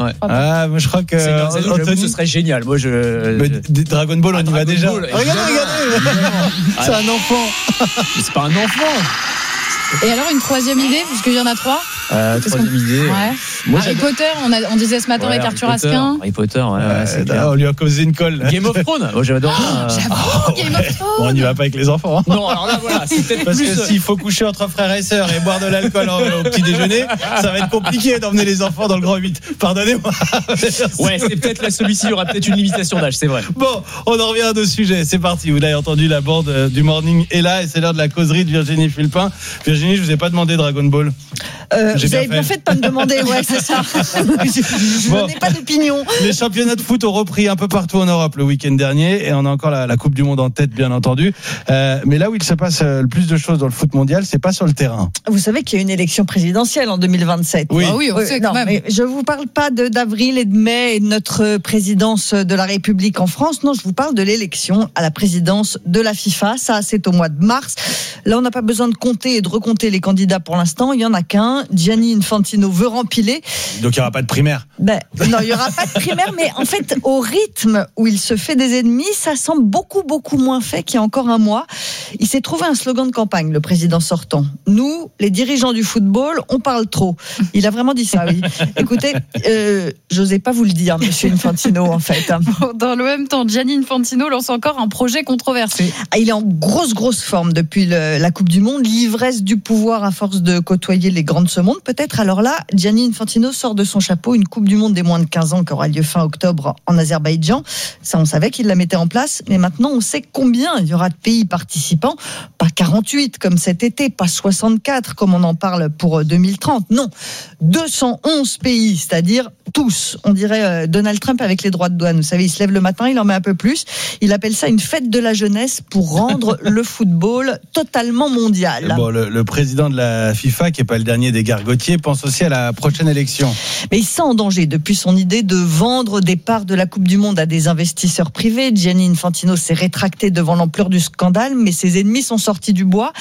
Ouais. Moi je crois que Anthony, ce serait génial. Moi, Dragon Ball, on y va déjà. Ball, Regardez. C'est un enfant. Mais c'est pas un enfant. Et alors une troisième idée, puisqu'il y en a 3. Troisième idée. Ouais. Moi, Harry Potter, on disait ce matin avec Arthur Asquin. Harry Potter, c'est clair. On lui a causé une colle. Game of Thrones. Moi, j'adore. J'avoue, Game of Thrones. Bon, on n'y va pas avec les enfants. Hein. Non, alors là, voilà, c'est peut-être Parce plus. que s'il faut coucher entre frères et sœurs et boire de l'alcool au petit déjeuner, ça va être compliqué d'emmener les enfants dans le grand 8. Pardonnez-moi. Ouais, c'est peut-être là, celui-ci, il y aura peut-être une limitation d'âge, c'est vrai. Bon, on en revient à nos sujets. C'est parti. Vous l'avez entendu, la bande du Morning est là et c'est l'heure de la causerie de Virginie Fulpin. Virginie, je vous ai pas demandé Dragon Ball. Vous avez bien fait de pas me demander, ouais, c'est ça. Je n'ai pas d'opinion. Les championnats de foot ont repris un peu partout en Europe le week-end dernier et on a encore la Coupe du Monde en tête, bien entendu. Mais là où il se passe le plus de choses dans le foot mondial, c'est pas sur le terrain. Vous savez qu'il y a une élection présidentielle en 2027. Oui, Ah oui, on sait quand même. Mais je vous parle pas d'avril et de mai et de notre présidence de la République en France. Non, je vous parle de l'élection à la présidence de la FIFA. Ça, c'est au mois de mars. Là, on n'a pas besoin de compter et de recompter les candidats pour l'instant. Il y en a qu'un. Gianni Infantino veut rempiler. Donc il n'y aura pas de primaire. Non, il n'y aura pas de primaire, mais en fait, au rythme où il se fait des ennemis, ça semble beaucoup moins fait qu'il y a encore un mois. Il s'est trouvé un slogan de campagne, le président sortant. Nous, les dirigeants du football, on parle trop. Il a vraiment dit ça, oui. Écoutez, j'osais pas vous le dire, monsieur Infantino, en fait. Dans le même temps, Gianni Infantino lance encore un projet controversé. Il est en grosse forme depuis la Coupe du Monde, l'ivresse du pouvoir à force de côtoyer les grands de ce monde, peut-être. Alors là, Gianni Infantino sort de son chapeau une Coupe du Monde des moins de 15 ans qui aura lieu fin octobre en Azerbaïdjan. Ça, on savait qu'il la mettait en place, mais maintenant, on sait combien il y aura de pays participants. Pas 48 comme cet été, pas 64 comme on en parle pour 2030. Non, 211 pays, c'est-à-dire tous. On dirait Donald Trump avec les droits de douane. Vous savez, il se lève le matin, il en met un peu plus. Il appelle ça une fête de la jeunesse pour rendre le football totalement mondial. Bon, le président de la FIFA, qui n'est pas le dernier des gargotiers, pense aussi à la prochaine élection. Mais il se sent en danger depuis son idée de vendre des parts de la Coupe du Monde à des investisseurs privés. Gianni Infantino s'est rétracté devant l'ampleur du scandale, mais ses ennemis sont sortis du bois.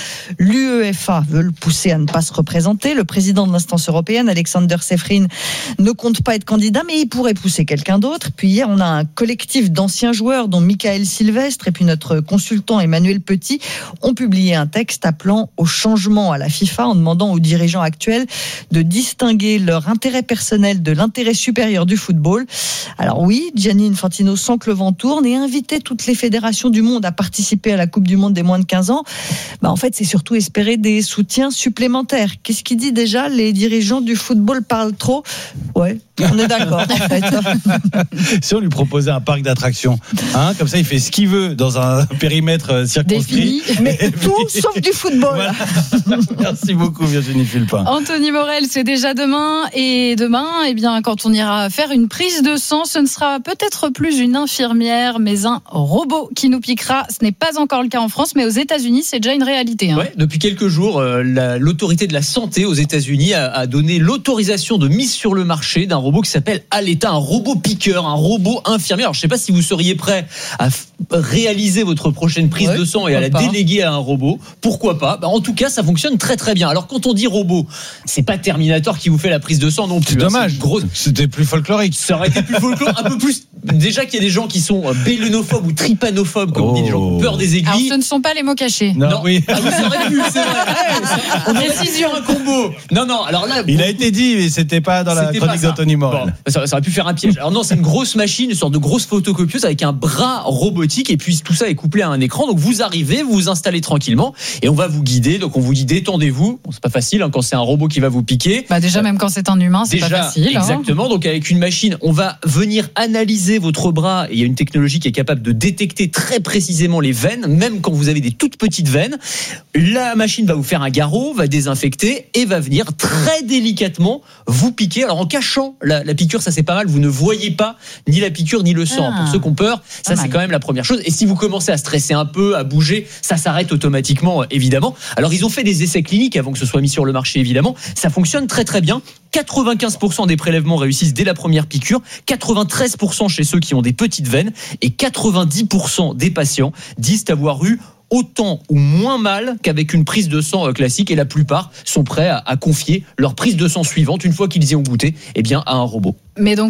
L'UEFA veut le pousser à ne pas se représenter. Le président de l'instance européenne, Alexander Seferin, ne compte pas être candidat, mais il pourrait pousser quelqu'un d'autre. Puis hier, on a un collectif d'anciens joueurs, dont Michael Sylvestre et puis notre consultant Emmanuel Petit, ont publié un texte appelant au changement à la FIFA en demandant aux dirigeants actuels de distinguer leur intérêt personnel de l'intérêt supérieur du football. Alors oui, Gianni Infantino sent que le vent tourne et inviter toutes les fédérations du monde à participer à la Coupe du Monde des moins de 15 ans, en fait, c'est surtout espérer des soutiens supplémentaires. Qu'est-ce qu'il dit déjà ? Les dirigeants du football parlent trop ? Ouais, on est d'accord, en fait. Si on lui proposait un parc d'attractions, comme ça il fait ce qu'il veut dans un périmètre circonscrit. Mais tout sauf du football. Voilà. Merci beaucoup Virginie Fulpin. Anthony Morel, c'est déjà demain. Et demain, quand on ira faire une prise de sang, ce ne sera peut-être plus une infirmière, mais un robot qui nous piquera. Ce n'est pas encore le cas en France, mais aux États-Unis, c'est déjà une réalité. Ouais, depuis quelques jours, l'autorité de la santé aux États-Unis a donné l'autorisation de mise sur le marché d'un robot qui s'appelle Aleta, un robot piqueur, un robot infirmier. Alors, je ne sais pas si vous seriez prêt à réaliser votre prochaine prise de sang et à la déléguer à un robot. Pourquoi pas ? En tout cas, ça fonctionne très très bien. Alors, quand on dit robot, c'est pas Terminator qui vous fait la prise de sang non plus. C'est dommage. C'était plus folklorique. Ça aurait été plus folklorique, un peu plus. Déjà qu'il y a des gens qui sont bélénophobes ou tripanophobes, comme on dit, des gens qui ont peur des aiguilles. Alors, ce ne sont pas les mots cachés. Non. Oui. Ah oui, ça aurait pu, c'est vrai. Précision, un combo. Non, alors là. Il a été dit, mais c'était pas dans la chronique d'Anthony Morel. Bon, ça aurait pu faire un piège. Alors non, c'est une grosse machine, une sorte de grosse photocopieuse avec un bras robotique et puis tout ça est couplé à un écran. Donc vous arrivez, vous vous installez tranquillement et on va vous guider. Donc on vous dit détendez-vous. Bon, c'est pas facile quand c'est un robot qui va vous piquer. Déjà même quand c'est un humain, c'est pas facile. Exactement. Donc avec une machine, on va venir analyser votre bras. Et il y a une technologie qui est capable de détecter très précisément les veines, même quand vous avez des toutes petites veines. La machine va vous faire un garrot, va désinfecter et va venir très délicatement vous piquer. Alors en cachant la piqûre, ça c'est pas mal. Vous ne voyez pas ni la piqûre ni le sang. Pour ceux qui ont peur, ça c'est quand même la première chose. Et si vous commencez à stresser un peu, à bouger, ça s'arrête automatiquement, évidemment. Alors ils ont fait des essais cliniques avant que ce soit mis sur le marché, évidemment. Ça fonctionne très très bien. 95% des prélèvements réussissent dès la première piqûre, 93% chez ceux qui ont des petites veines et 90% des patients disent avoir eu autant ou moins mal qu'avec une prise de sang classique et la plupart sont prêts à confier leur prise de sang suivante une fois qu'ils y ont goûté à un robot. Mais donc